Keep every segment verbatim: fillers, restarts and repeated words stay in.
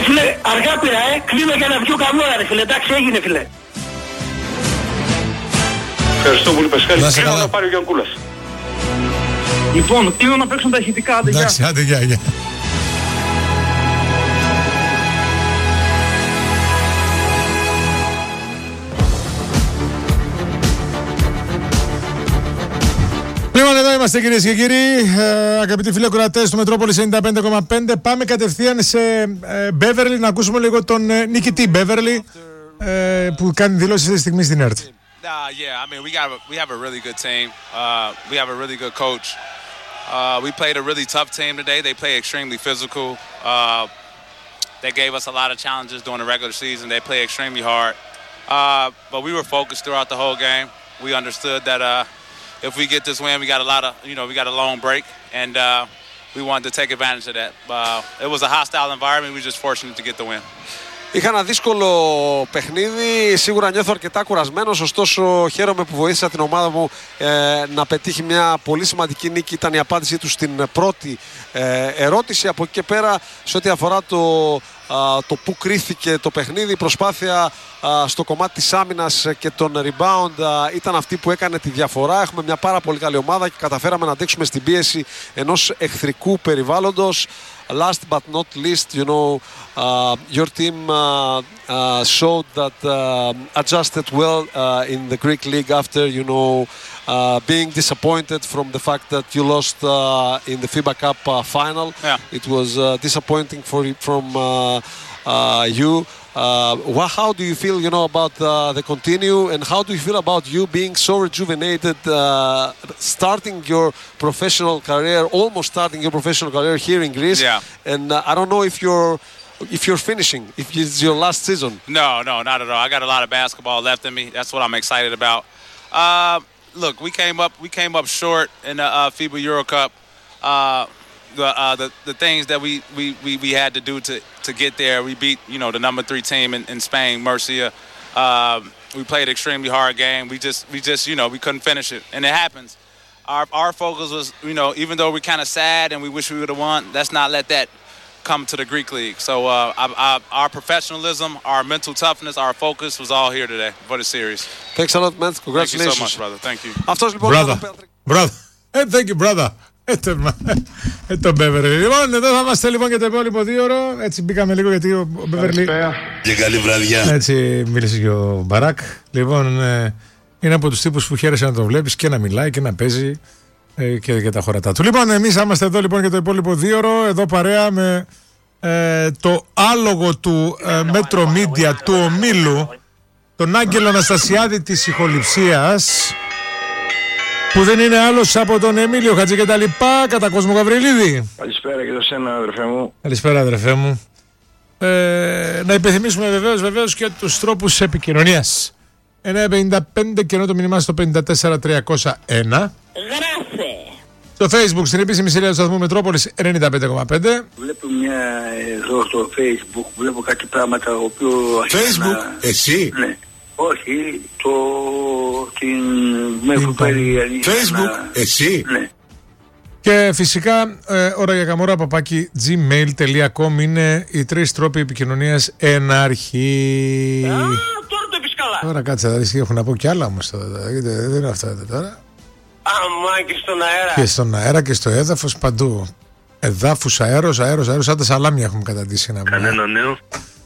φίλε, αργά πήρα, ε. Κλείνω για να βγει ο καμόρα, ρε φίλε. Εντάξει, έγινε, φίλε. Ευχαριστώ πολύ, Πεσχάρη. Κλείνω να πάρει ο Γιανκούλας. Λοιπόν, κλείνω να παίξουν τα ηχητικά, άντε γεια. Εντάξει, άντε γεια, γεια. Λοιπόν, εδώ είμαστε κυρίες και κύριοι, ε, αγαπητοί φιλοκρατές του Μετρόπολης ενενήντα πέντε κόμμα πέντε. Πάμε κατευθείαν σε ε, Μπέβερλι να ακούσουμε λίγο τον ε, νικητή Μπέβερλι ε, που κάνει δηλώσεις αυτή τη στιγμή στην ΕΡΤ. Nah, yeah, I mean, we got a, we have a really good team. Uh, we have a really good coach. Uh, we played a really tough team today. They play extremely physical. Uh, they gave us a lot of challenges during the regular season. They play extremely hard. Uh, but we were focused throughout the whole game. We understood that uh, if we get this win, we got a lot of, you know, we got a long break, and uh, we wanted to take advantage of that. Uh, it was a hostile environment. We were just fortunate to get the win. Είχα ένα δύσκολο παιχνίδι, σίγουρα νιώθω αρκετά κουρασμένος, ωστόσο χαίρομαι που βοήθησα την ομάδα μου ε, να πετύχει μια πολύ σημαντική νίκη. Ήταν η απάντησή του στην πρώτη ε, ερώτηση. Από εκεί και πέρα, σε ό,τι αφορά το, α, το που κρίθηκε το παιχνίδι, η προσπάθεια α, στο κομμάτι της άμυνας και των rebound α, ήταν αυτή που έκανε τη διαφορά. Έχουμε μια πάρα πολύ καλή ομάδα και καταφέραμε να αντέξουμε στην πίεση ενός εχθρικού περιβάλλοντος. Last but not least, you know, uh, your team uh, uh, showed that uh, adjusted well uh, in the Greek league after, you know, uh, being disappointed from the fact that you lost uh, in the FIBA Cup uh, final. Yeah. It was uh, disappointing for from uh, uh, you. Uh, what, how do you feel, you know, about uh, the continue, and how do you feel about you being so rejuvenated, uh, starting your professional career, almost starting your professional career here in Greece? Yeah. And uh, I don't know if you're if you're finishing, if it's your last season. No, no, not at all. I got a lot of basketball left in me. That's what I'm excited about. Uh, look, we came up we came up short in the uh, FIBA Euro Cup. Uh, The, uh, the the things that we, we, we, we had to do to, to get there. We beat, you know, the number three team in, in Spain, Murcia. Uh, we played an extremely hard game. We just we just you know we couldn't finish it, and it happens. Our our focus was, you know, even though we're kind of sad and we wish we would have won, let's not let that come to the Greek league. So uh, I, I, our professionalism, our mental toughness, our focus was all here today for the series. Thanks a lot, man. Congratulations. Thank you so much, brother. Thank you. Αυτός λοιπόν Brother, brother. Hey, thank you, brother. Ε, τον Μπέβερλι. Λοιπόν, εδώ θα είμαστε λοιπόν για το υπόλοιπο δύο ώρο. Έτσι μπήκαμε λίγο γιατί ο Μπέβερλι. Και καλή βραδιά. Έτσι μίλησε και ο Μπαράκ. Λοιπόν, ε, είναι από τους τύπους που χαίρεσαι να τον βλέπεις και να μιλάει και να παίζει ε, και για τα χωρατά του. Λοιπόν, εμείς είμαστε εδώ λοιπόν για το υπόλοιπο δύο ώρο. Εδώ παρέα με ε, το άλογο του ε, Metro Media του ομίλου, τον Άγγελο Αναστασιάδη της ηχοληψίας, που δεν είναι άλλος από τον Εμίλιο Χατζη και τα λοιπά, κατά Κόσμο Γαβριλίδη. Καλησπέρα και σε σένα, αδερφέ μου. Καλησπέρα, αδερφέ μου. Ε, να υπενθυμίσουμε βεβαίως, βεβαίως και τους τρόπους επικοινωνίας. εννιά πενήντα πέντε και ενώ το μήνυμα στο πέντε τέσσερα τριακόσια ένα. Γράφε. Στο Facebook, στην επίσημη σελίδα του σταθμού Μετρόπολης ενενήντα πέντε κόμμα πέντε. Βλέπω μια εδώ στο Facebook, βλέπω κάτι πράγματα το οποίο... Facebook, να... εσύ? Ναι. Όχι, το... την... με έχω πάρει... Facebook, να... εσύ? Ναι. Και φυσικά, ε, ώρα για καμόρα παπάκι gmail τελεία com είναι οι τρεις τρόποι επικοινωνίας εν αρχή. Α, τώρα το είπες καλά. Τώρα κάτσε, θα δεις τι έχω να πω κι άλλα όμως τώρα. Δεν είναι αυτά τώρα. Αμά, και στον αέρα. Και στον αέρα και στο έδαφος παντού. Εδάφους, αέρος, αέρος, αέρος. Σαν τα σαλάμια έχουμε καταντήσει να πούμε. Κανένα νέο?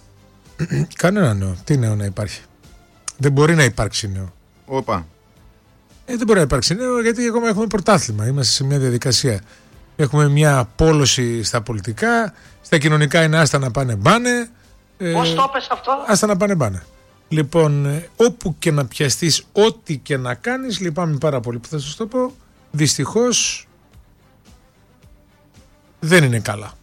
Κανένα νέο. Τι νέο να υπάρχει? Δεν μπορεί να υπάρξει νέο. Όπα. Ε, δεν μπορεί να υπάρξει νέο γιατί ακόμα έχουμε πρωτάθλημα. Είμαστε σε μια διαδικασία. Έχουμε μια απόλωση στα πολιτικά. Στα κοινωνικά είναι άστα να πάνε μπάνε. Πώς το πες αυτό? Άστα να πάνε μπάνε. Λοιπόν, ε, όπου και να πιαστείς, ό,τι και να κάνεις, λυπάμαι πάρα πολύ που θα σας το πω, δυστυχώς δεν είναι καλά.